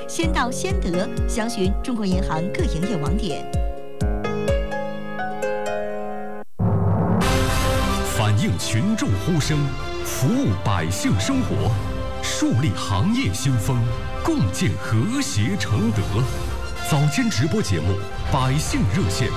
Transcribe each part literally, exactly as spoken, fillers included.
先到先得，详询中国银行各营业网点。 反映群众呼声，服务百姓生活，树立行业新风，共建和谐承德。早间直播节目《百姓热线》。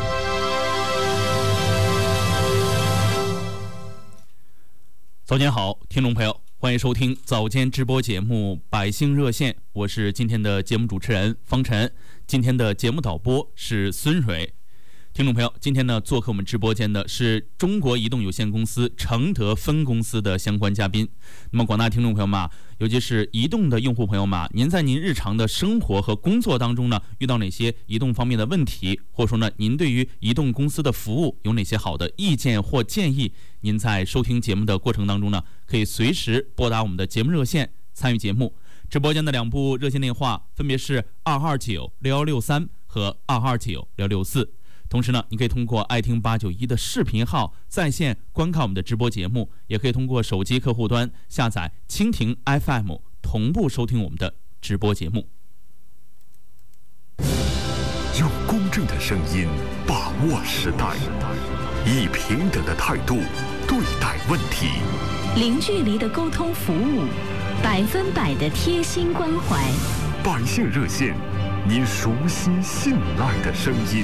早间好，听众朋友，欢迎收听早间直播节目《百姓热线》，我是今天的节目主持人方晨，今天的节目导播是孙蕊。听众朋友，今天呢，做客我们直播间的是中国移动有限公司承德分公司的相关嘉宾。那么，广大听众朋友们，尤其是移动的用户朋友们，您在您日常的生活和工作当中呢，遇到哪些移动方面的问题，或者说呢，您对于移动公司的服务有哪些好的意见或建议？您在收听节目的过程当中呢，可以随时拨打我们的节目热线参与节目。直播间的两部热线电话分别是二二九六幺六三和二二九六六四。同时呢，你可以通过爱听八九一的视频号在线观看我们的直播节目，也可以通过手机客户端下载蜻蜓 F M 同步收听我们的直播节目。 用公正的声音把握时代，以平等的态度对待问题， 零距离的沟通服务，百分百的贴心关怀。 百姓热线，您熟悉信赖的声音。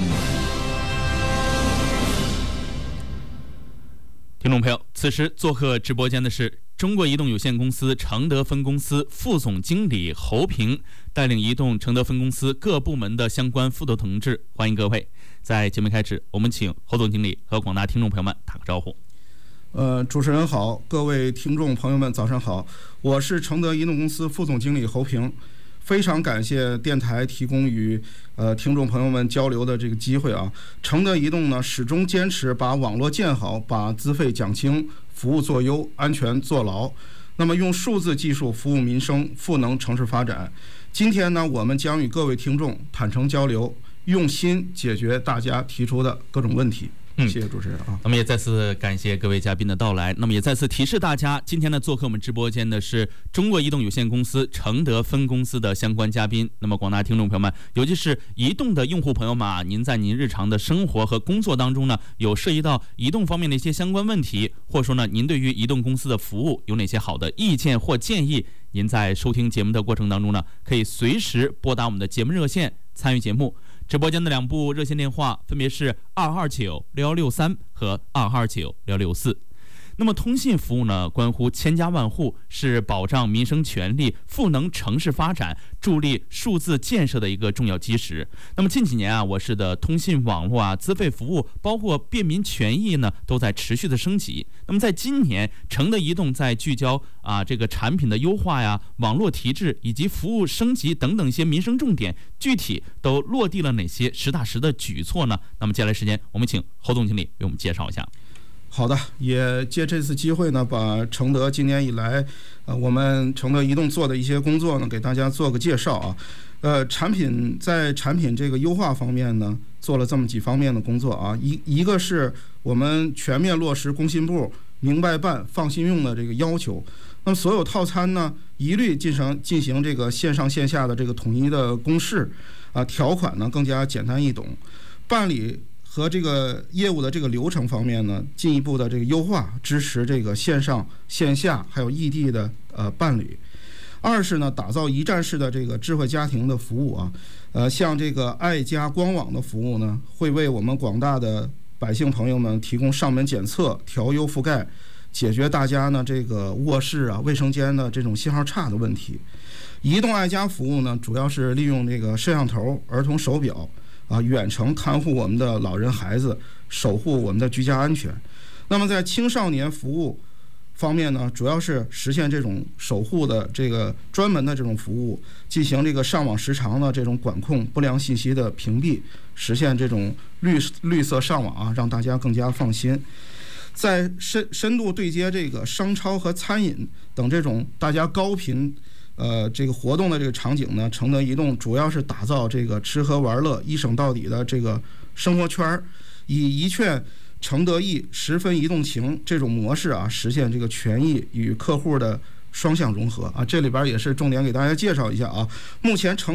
听众朋友，此时做客直播间的是中国移动有限公司承德分公司副总经理侯平，带领移动承德分公司各部门的相关负责同志，欢迎各位。在节目开始，我们请侯总经理和广大听众朋友们打个招呼。 呃，主持人好，各位听众朋友们，早上好，我是承德移动公司副总经理侯平。非常感谢电台提供与呃听众朋友们交流的这个机会啊！承德移动呢始终坚持把网络建好，把资费讲清，服务做优，安全做牢。那么用数字技术服务民生，赋能城市发展。今天呢，我们将与各位听众坦诚交流，用心解决大家提出的各种问题。嗯，谢谢主持人啊。 那么也再次感谢各位嘉宾的到来。那么也再次提示大家，今天呢做客我们直播间的是中国移动有限公司承德分公司的相关嘉宾。那么广大听众朋友们，尤其是移动的用户朋友们啊，您在您日常的生活和工作当中呢，有涉及到移动方面的一些相关问题，或者说呢，您对于移动公司的服务有哪些好的意见或建议？您在收听节目的过程当中呢，可以随时拨打我们的节目热线参与节目。直播间的两部热线电话分别是二二九六幺六三和二二九六六四。那么通信服务呢，关乎千家万户，是保障民生权利、赋能城市发展、助力数字建设的一个重要基石。那么近几年啊，我市的通信网络啊、资费服务，包括便民权益呢，都在持续的升级。那么在今年，承德移动在聚焦啊这个产品的优化呀、网络提质以及服务升级等等一些民生重点，具体都落地了哪些实打实的举措呢？那么接下来时间，我们请侯总经理为我们介绍一下。 好的，也借这次机会呢，把承德今年以来，呃，我们承德移动做的一些工作呢，给大家做个介绍啊。呃，产品在产品这个优化方面呢，做了这么几方面的工作啊。一一个是我们全面落实工信部明白办、放心用的这个要求。那么所有套餐呢，一律进行进行这个线上线下的这个统一的公示啊，条款呢更加简单易懂，办理和这个业务的这个流程方面呢，进一步的这个优化，支持这个线上、线下还有异地的呃办理。二是呢，打造一站式的这个智慧家庭的服务啊，呃，像这个爱家官网的服务呢，会为我们广大的百姓朋友们提供上门检测、调优覆盖，解决大家呢这个卧室啊、卫生间的这种信号差的问题。移动爱家服务呢，主要是利用这个摄像头、儿童手表。啊，远程看护我们的老人孩子，守护我们的居家安全。那么在青少年服务方面呢，主要是实现这种守护的这个专门的这种服务，进行这个上网时长的这种管控、不良信息的屏蔽，实现这种绿绿色上网啊，让大家更加放心。在深深度对接这个商超和餐饮等这种大家高频。呃，这个活动的这个场景呢，承德移动主要是打造这个吃喝玩乐一省到底的这个生活圈，以一券承德易、十分移动情这种模式啊，实现这个权益与客户的双向融合啊。这里边也是重点给大家介绍一下啊。目前承